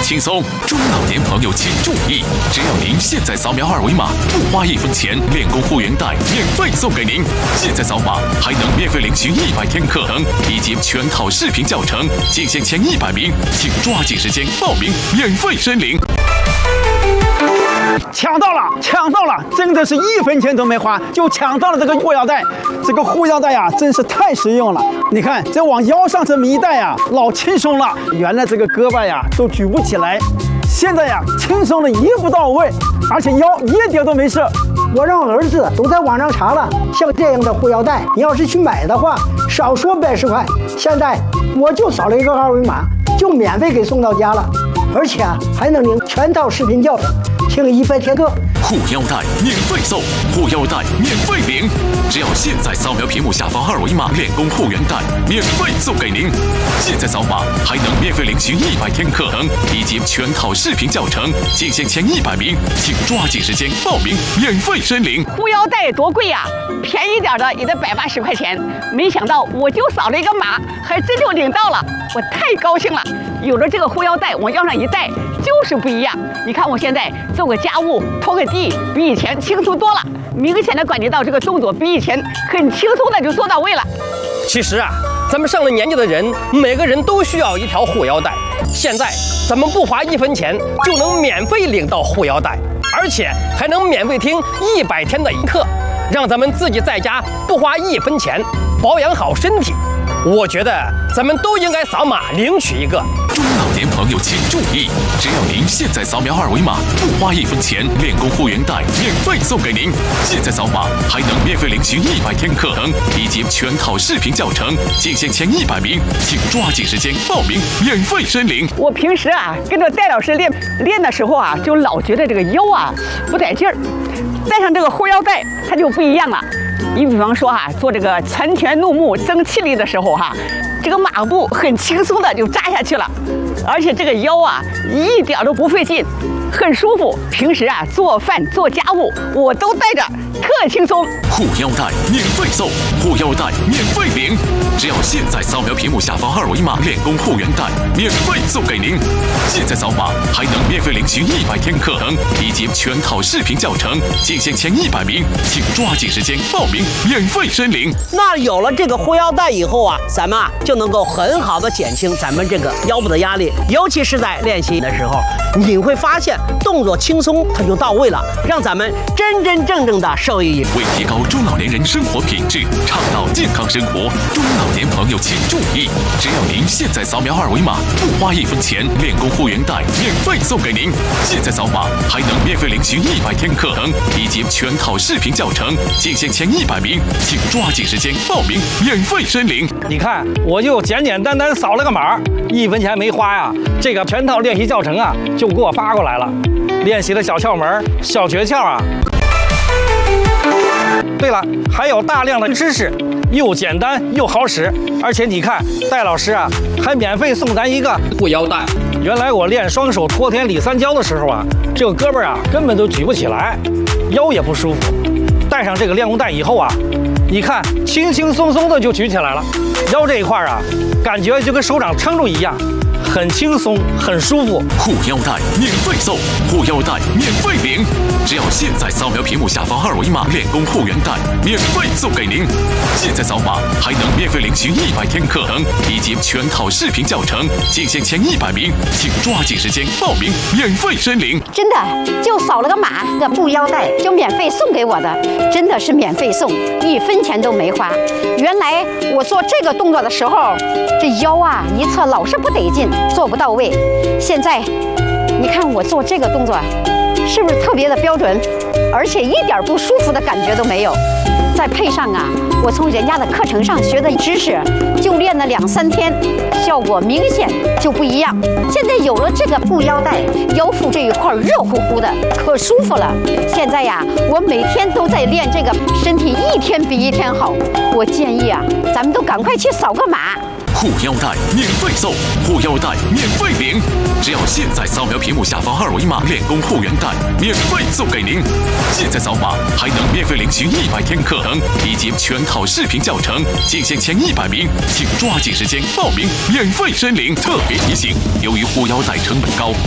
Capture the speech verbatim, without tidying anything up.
轻松。中老年朋友请注意，只要您现在扫描二维码，不花一分钱，练功会员袋免费送给您。现在扫码还能免费领取一百天课程以及全套视频教程，仅限前一百名，请抓紧时间报名，免费申领。 抢到了，抢到了！真的是一分钱都没花，就抢到了这个护腰带。这个护腰带呀、啊，真是太实用了。你看，这往腰上这么一戴呀、啊，老轻松了。原来这个胳膊呀都举不起来，现在呀轻松的一步到位，而且腰一点都没事。 我让儿子都在网上查了，像这样的护腰带，你要是去买的话，少说百十块。现在我就扫了一个二维码，就免费给送到家了，而且啊还能领全套视频教程。 听一百天课， 护腰带免费送，护腰带免费领，只要现在扫描屏幕下方二维码，练功护腰带免费送给您。现在扫码还能免费领取一百天课程以及全套视频教程，仅限前一百名，请抓紧时间报名，免费申领。 护腰带多贵呀、啊，便宜点的也得百八十块钱，没想到我就扫了一个码，还真就领到了，我太高兴了。有了这个护腰带，往腰上一戴，就是不一样。你看我现在。 做个家务、拖个地，比以前轻松多了。明显的感觉到这个动作比以前很轻松的就做到位了。 其实啊，咱们上了年纪的人，每个人都需要一条护腰带。现在咱们不花一分钱就能免费领到护腰带，而且还能免费听一百天的课，让咱们自己在家不花一分钱保养好身体。我觉得咱们都应该扫码领取一个。 中老年朋友请注意，只要您现在扫描二维码，不花一分钱，练功会员袋免费送给您。现在扫码还能免费领取一百天课程以及全套视频教程，仅限前一百名，请抓紧时间报名，免费申领。 我平时啊跟着戴老师练练的时候啊，就老觉得这个腰啊不带劲儿，戴上这个护腰带，它就不一样了。你比方说哈、啊，做这个拳拳怒目增气力的时候哈、啊。 这个马步很轻松的就扎下去了，而且这个腰啊一点都不费劲，很舒服。平时啊做饭做家务我都带着，特轻松。 护腰带免费送，护腰带免费领，只要现在扫描屏幕下方二维码，练功护腰带免费送给您。现在扫码还能免费领取一百天课程以及全套视频教程，仅限前一百名，请抓紧时间报名，免费申领。 那有了这个护腰带以后啊，咱们啊。 就能够很好的减轻咱们这个腰部的压力，尤其是在练习的时候，你会发现动作轻松，它就到位了，让咱们真真正正的受益。 为提高中老年人生活品质，倡导健康生活，中老年朋友请注意，只要您现在扫描二维码，不花一分钱，练功会员袋免费送给您。现在扫码还能免费领取一百天课程以及全套视频教程，仅限前一百名，请抓紧时间报名，免费申领。 你看我。 我就简简单单扫了个码，一分钱没花呀。这个全套练习教程啊，就给我发过来了，练习的小窍门、小诀窍啊。对了，还有大量的知识，又简单又好使，而且你看，戴老师啊，还免费送咱一个护腰带。 原来我练双手托天理三焦的时候啊，这个胳膊啊根本都举不起来，腰也不舒服。戴上这个练功带以后啊，你看轻轻松松的就举起来了。 腰这一块啊，感觉就跟手掌撑住一样，很轻松，很舒服。 护腰带免费送，护腰带免费领，只要现在扫描屏幕下方二维码，练功护腰带免费送给您。现在扫码还能免费领取一百天课程以及全套视频教程，仅限前一百名，请抓紧时间报名，免费申领。 真的就扫了个码，这护腰带就免费送给我的，真的是免费送，一分钱都没花。原来我做这个动作的时候，这腰啊一侧老是不得劲，做不到位。现在你看我做这个动作，是不是特别的标准，而且一点不舒服的感觉都没有？再配上啊，我从人家的课程上学的知识，就练了两三天，效果明显就不一样。现在有了这个护腰带，腰腹这一块热乎乎的，可舒服了。现在呀，我每天都在练这个，身体一天比一天好。我建议啊，咱们都赶快去扫个码。 护腰带免费送，护腰带免费领，只要现在扫描屏幕下方二维码，练功护腰带免费送给您。现在扫码还能免费领取一百天课程以及全套视频教程，仅限前一百名，请抓紧时间报名，免费申领。特别提醒，由于护腰带成本高，